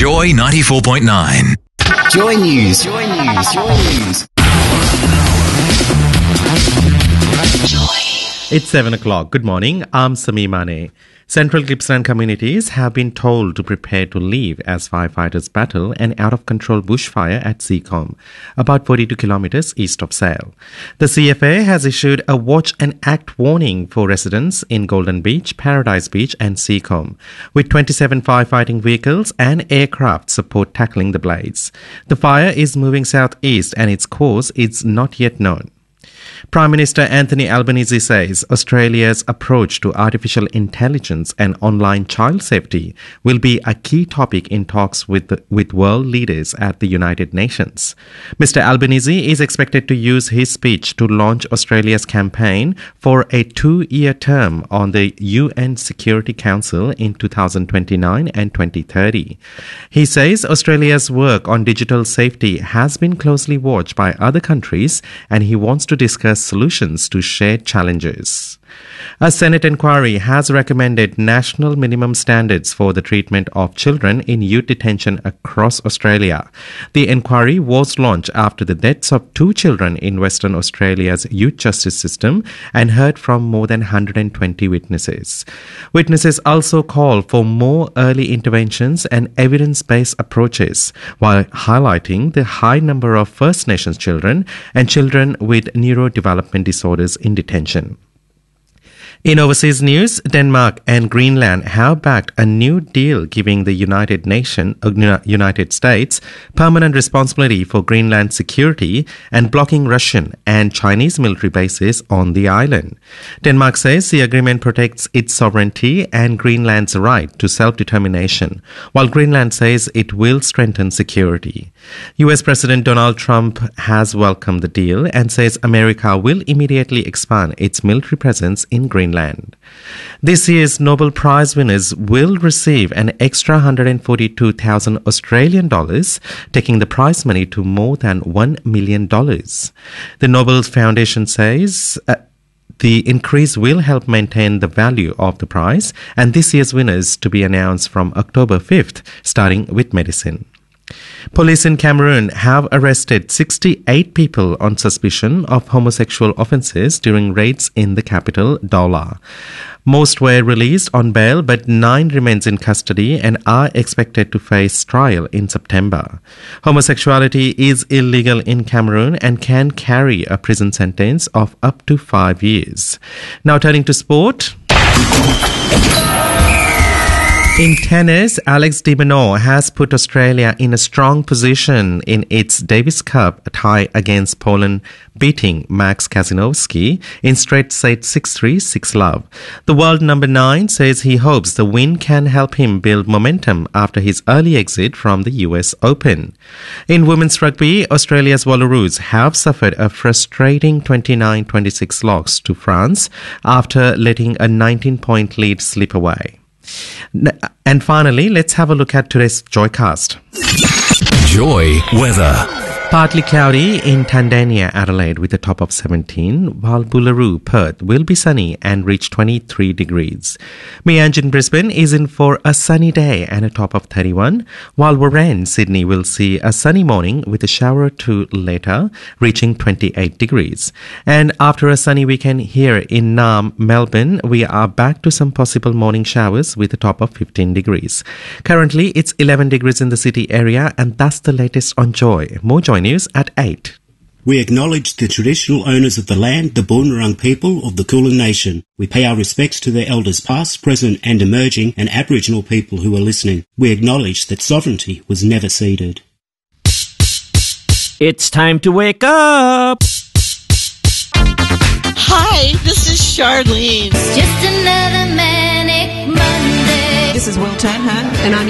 Joy 94.9. Joy News. Joy News. Joy News. It's 7 o'clock. Good morning. I'm Sami Mane. Central Gippsland communities have been told to prepare to leave as firefighters battle an out-of-control bushfire at Seacombe, about 42 kilometres east of Sale. The CFA has issued a watch and act warning for residents in Golden Beach, Paradise Beach and Seacombe, with 27 firefighting vehicles and aircraft support tackling the blaze. The fire is moving southeast and its course is not yet known. Prime Minister Anthony Albanese says Australia's approach to artificial intelligence and online child safety will be a key topic in talks with world leaders at the United Nations. Mr. Albanese is expected to use his speech to launch Australia's campaign for a 2-year term on the UN Security Council in 2029 and 2030. He says Australia's work on digital safety has been closely watched by other countries and he wants to discuss solutions to shared challenges. A Senate inquiry has recommended national minimum standards for the treatment of children in youth detention across Australia. The inquiry was launched after the deaths of 2 children in Western Australia's youth justice system and heard from more than 120 witnesses. Witnesses also call for more early interventions and evidence-based approaches, while highlighting the high number of First Nations children and children with neurodevelopment disorders in detention. In overseas news, Denmark and Greenland have backed a new deal giving the United States permanent responsibility for Greenland's security and blocking Russian and Chinese military bases on the island. Denmark says the agreement protects its sovereignty and Greenland's right to self-determination, while Greenland says it will strengthen security. US President Donald Trump has welcomed the deal and says America will immediately expand its military presence in Greenland. This year's Nobel Prize winners will receive an extra 142,000 Australian dollars, taking the prize money to more than $1 million. The Nobel Foundation says the increase will help maintain the value of the prize, and this year's winners to be announced from October 5th, starting with medicine. Police in Cameroon have arrested 68 people on suspicion of homosexual offences during raids in the capital, Douala. Most were released on bail, but 9 remains in custody and are expected to face trial in September. Homosexuality is illegal in Cameroon and can carry a prison sentence of up to 5 years. Now turning to sport. In tennis, Alex de Minaur has put Australia in a strong position in its Davis Cup tie against Poland, beating Max Kaczynowski in straight sets 6-3, 6-love. The world number 9 says he hopes the win can help him build momentum after his early exit from the US Open. In women's rugby, Australia's Wallaroos have suffered a frustrating 29-26 loss to France after letting a 19-point lead slip away. And finally, let's have a look at today's Joycast. Joy weather. Partly cloudy in Tandania, Adelaide with a top of 17, while Boolaroo, Perth will be sunny and reach 23 degrees. Mianjin, Brisbane is in for a sunny day and a top of 31, while Warren, Sydney will see a sunny morning with a shower or 2 later, reaching 28 degrees. And after a sunny weekend here in Naarm, Melbourne, we are back to some possible morning showers with a top of 15 degrees. Currently, it's 11 degrees in the city area, and that's the latest on Joy. More Joy News at 8. We acknowledge the traditional owners of the land, the Boonwurrung people of the Kulin Nation. We pay our respects to their elders past, present and emerging, and Aboriginal people who are listening. We acknowledge that sovereignty was never ceded. It's time to wake up! Hi, this is Charlene. Just another manic Monday. This is Will Turnham, and I'm